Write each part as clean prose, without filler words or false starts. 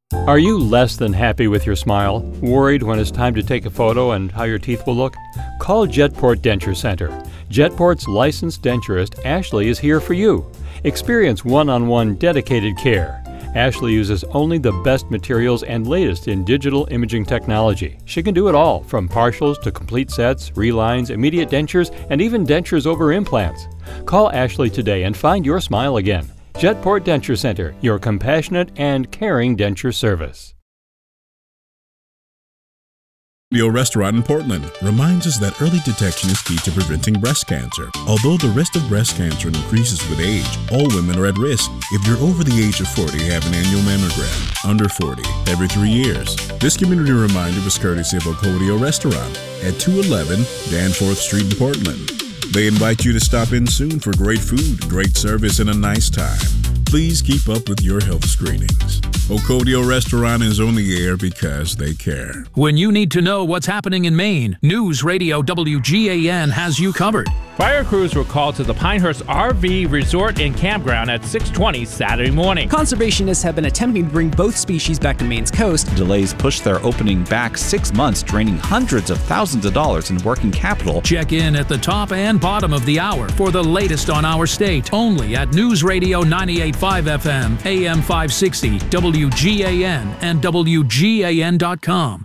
Are you less than happy with your smile? Worried when it's time to take a photo and how your teeth will look? Call Jetport Denture Center. Jetport's licensed denturist, Ashley, is here for you. Experience one-on-one dedicated care. Ashley uses only the best materials and latest in digital imaging technology. She can do it all, from partials to complete sets, relines, immediate dentures, and even dentures over implants. Call Ashley today and find your smile again. Jetport Denture Center, your compassionate and caring denture service. Your restaurant in Portland reminds us that early detection is key to preventing breast cancer. Although the risk of breast cancer increases with age, all women are at risk. If you're over the age of 40, have an annual mammogram. Under 40, every 3 years. This community reminder was courtesy of Ocodio Restaurant at 211 Danforth Street in Portland. They invite you to stop in soon for great food, great service, and a nice time. Please keep up with your health screenings. Ocodio Restaurant is on the air because they care. When you need to know what's happening in Maine, News Radio WGAN has you covered. Fire crews were called to the Pinehurst RV Resort and Campground at 6:20 Saturday morning. Conservationists have been attempting to bring both species back to Maine's coast. Delays pushed their opening back 6 months, draining hundreds of thousands of dollars in working capital. Check in at the top and bottom of the hour for the latest on our state, only at News Radio 98.5 FM, AM 560, WGAN, and WGAN.com.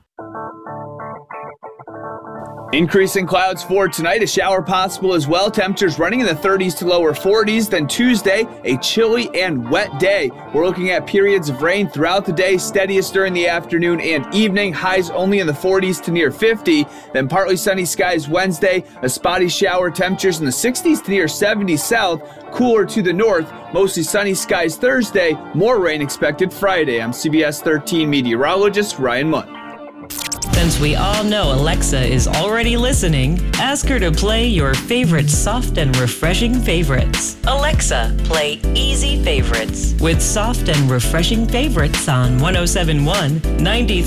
Increasing clouds for tonight, a shower possible as well. Temperatures running in the 30s to lower 40s. Then Tuesday, a chilly and wet day. We're looking at periods of rain throughout the day, steadiest during the afternoon and evening. Highs only in the 40s to near 50. Then partly sunny skies Wednesday, a spotty shower. Temperatures in the 60s to near 70 south. Cooler to the north, mostly sunny skies Thursday. More rain expected Friday. I'm CBS 13 meteorologist Ryan Munn. Since we all know Alexa is already listening, ask her to play your favorite soft and refreshing favorites. Alexa, play Easy Favorites with soft and refreshing favorites on 107.1,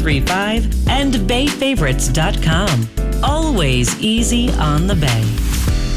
93.5, and BayFavorites.com. Always easy on the Bay.